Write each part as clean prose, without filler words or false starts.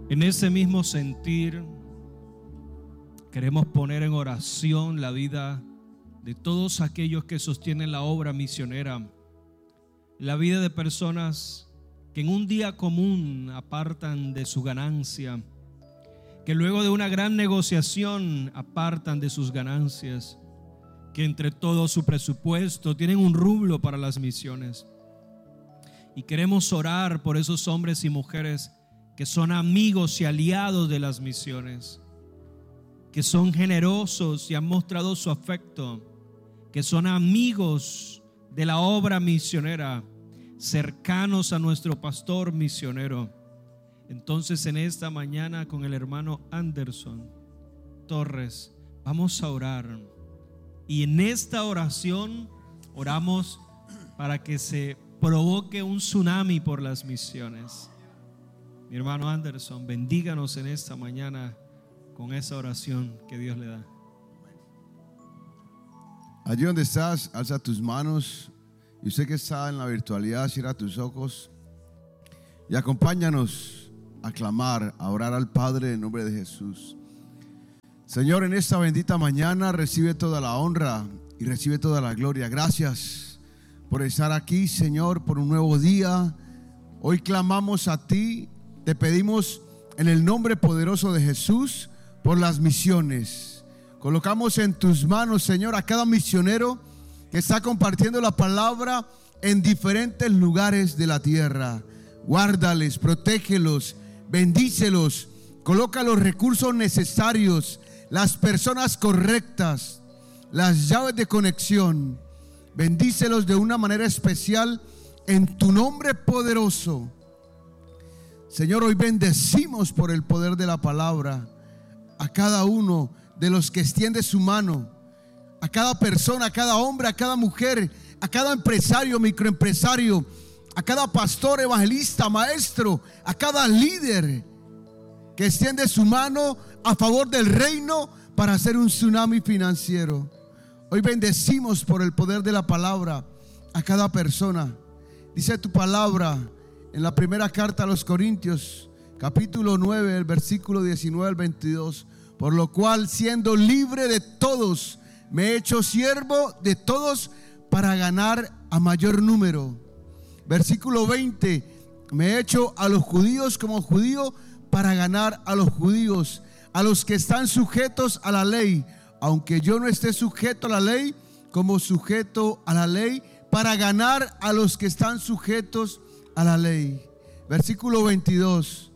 En ese mismo sentir, queremos poner en oración la vida de todos aquellos que sostienen la obra misionera, la vida de personas que en un día común apartan de su ganancia, que luego de una gran negociación apartan de sus ganancias, que entre todo su presupuesto tienen un rublo para las misiones. Y queremos orar por esos hombres y mujeres que son amigos y aliados de las misiones, que son generosos y han mostrado su afecto, que son amigos de la obra misionera, cercanos a nuestro pastor misionero. Entonces, en esta mañana, con el hermano Anderson Torres, vamos a orar. Y en esta oración oramos para que se provoque un tsunami por las misiones. Mi hermano Anderson, bendíganos en esta mañana con esa oración que Dios le da. Allí donde estás, alza tus manos. Y usted que está en la virtualidad, cierra tus ojos y acompáñanos a clamar, a orar al Padre en nombre de Jesús. Señor, en esta bendita mañana recibe toda la honra y recibe toda la gloria. Gracias por estar aquí, Señor, por un nuevo día. Hoy clamamos a ti, te pedimos en el nombre poderoso de Jesús por las misiones. Colocamos en tus manos, Señor, a cada misionero que está compartiendo la palabra en diferentes lugares de la tierra. Guárdales, protégelos, bendícelos, coloca los recursos necesarios, las personas correctas, las llaves de conexión. Bendícelos de una manera especial en tu nombre poderoso. Señor, hoy bendecimos por el poder de la palabra a cada uno de los que extiende su mano, a cada persona, a cada hombre, a cada mujer, a cada empresario, microempresario, a cada pastor, evangelista, maestro, a cada líder que extiende su mano a favor del reino para hacer un tsunami financiero. Hoy bendecimos por el poder de la palabra a cada persona. Dice tu palabra en la primera carta a los Corintios, capítulo 9, el versículo 19 al 22. Por lo cual, siendo libre de todos, me he hecho siervo de todos para ganar a mayor número. Versículo 20. Me he hecho a los judíos como judío para ganar a los judíos, a los que están sujetos a la ley, aunque yo no esté sujeto a la ley, como sujeto a la ley, para ganar a los que están sujetos a la ley. Versículo 22.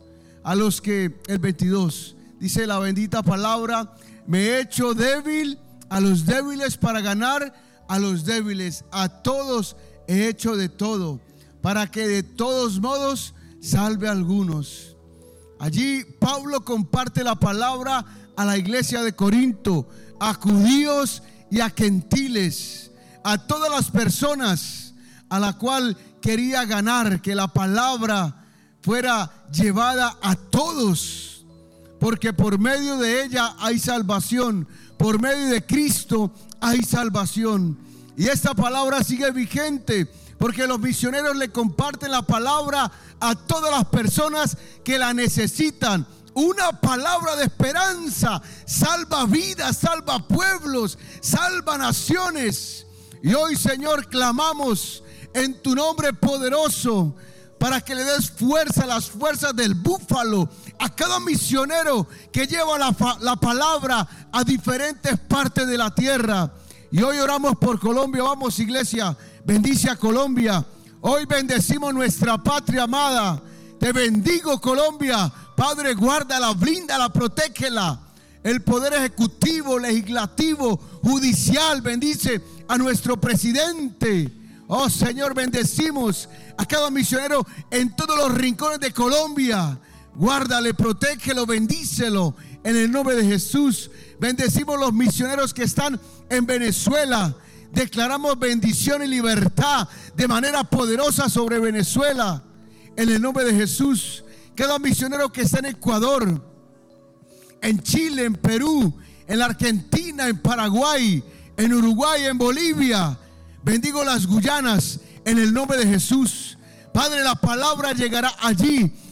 El 22 dice la bendita palabra: me he hecho débil a los débiles para ganar a los débiles. A todos he hecho de todo, para que de todos modos salve a algunos. Allí Pablo comparte la palabra a la iglesia de Corinto, a judíos y a gentiles, a todas las personas a la cual quería ganar, que la palabra fuera llevada a todos, porque por medio de ella hay salvación, por medio de Cristo hay salvación. Y esta palabra sigue vigente, porque los misioneros le comparten la palabra a todas las personas que la necesitan. Una palabra de esperanza salva vidas, salva pueblos, salva naciones. Y hoy, Señor, clamamos en tu nombre poderoso para que le des fuerza, las fuerzas del búfalo, a cada misionero que lleva la palabra a diferentes partes de la tierra. Y hoy oramos por Colombia. Vamos, iglesia, bendice a Colombia. Hoy bendecimos nuestra patria amada. Te bendigo, Colombia. Padre, guárdala, blíndala, protégela. El poder ejecutivo, legislativo, judicial, bendice a nuestro presidente. Oh Señor, bendecimos a cada misionero en todos los rincones de Colombia. Guárdale, protégelo, bendícelo en el nombre de Jesús. Bendecimos los misioneros que están en Venezuela. Declaramos bendición y libertad de manera poderosa sobre Venezuela en el nombre de Jesús. Cada misionero que está en Ecuador, en Chile, en Perú, en la Argentina, en Paraguay, en Uruguay, en Bolivia. Bendigo las Guyanas en el nombre de Jesús. Padre, la palabra llegará allí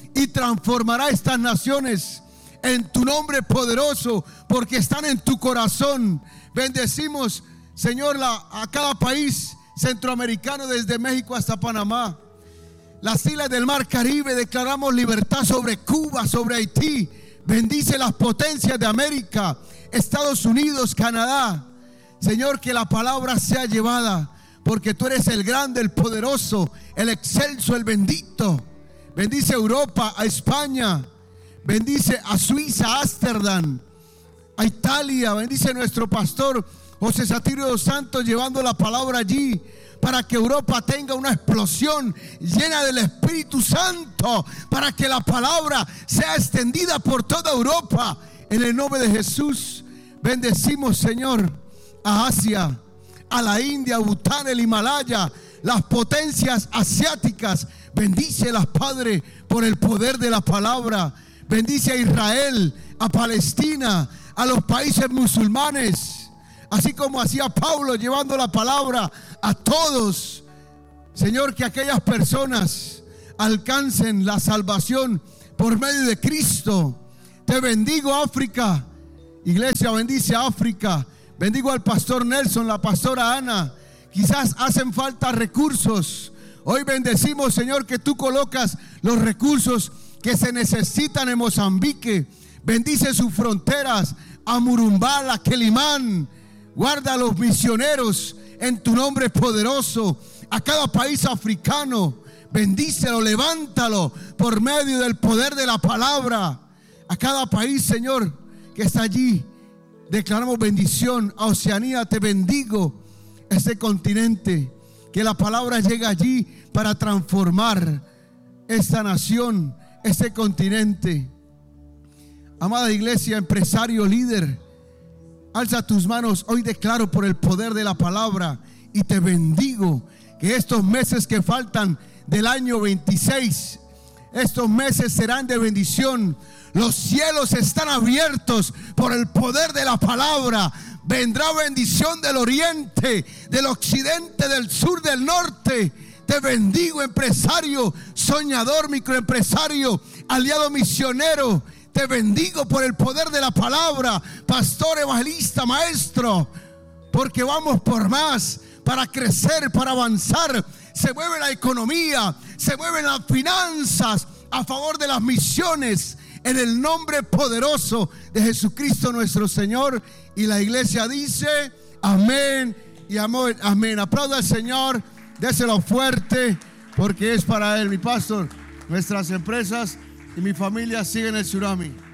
y transformará estas naciones en tu nombre poderoso, porque están en tu corazón. Bendecimos, Señor, a cada país centroamericano, desde México hasta Panamá, las islas del Mar Caribe. Declaramos libertad sobre Cuba, sobre Haití. Bendice las potencias de América, Estados Unidos, Canadá. Señor, que la palabra sea llevada, porque tú eres el grande, el poderoso, el excelso, el bendito. Bendice a Europa, a España. Bendice a Suiza, a Ámsterdam, a Italia. Bendice a nuestro pastor José Satirio dos Santos, llevando la palabra allí, para que Europa tenga una explosión llena del Espíritu Santo, para que la palabra sea extendida por toda Europa. En el nombre de Jesús, bendecimos, Señor, a Asia, a la India, a Bután, el Himalaya, las potencias asiáticas. Bendícelas, Padre, por el poder de la palabra. Bendice a Israel, a Palestina, a los países musulmanes, así como hacía Pablo, llevando la palabra a todos. Señor, que aquellas personas alcancen la salvación por medio de Cristo. Te bendigo, África. Iglesia, bendice a África. Bendigo al pastor Nelson, la pastora Ana. Quizás hacen falta recursos. Hoy bendecimos, Señor, que tú colocas los recursos que se necesitan en Mozambique. Bendice sus fronteras, a Murumbala, a Quelimán. Guarda a los misioneros en tu nombre poderoso. A cada país africano, bendícelo, levántalo por medio del poder de la palabra. A cada país, Señor, que está allí, declaramos bendición. A Oceanía, te bendigo, este continente, que la palabra llegue allí para transformar esta nación, este continente. Amada iglesia, empresario, líder, alza tus manos. Hoy declaro por el poder de la palabra y te bendigo que estos meses que faltan del año 26, estos meses serán de bendición. Los cielos están abiertos por el poder de la palabra. Vendrá bendición del oriente, del occidente, del sur, del norte. Te bendigo, empresario, soñador, microempresario, aliado misionero. Te bendigo por el poder de la palabra, pastor, evangelista, maestro, porque vamos por más, para crecer, para avanzar. Se mueve la economía, se mueven las finanzas a favor de las misiones, en el nombre poderoso de Jesucristo nuestro Señor. Y la iglesia dice amén y amén, amén. Aplauda al Señor, déselo fuerte, porque es para Él. Mi pastor, nuestras empresas y mi familia siguen el tsunami.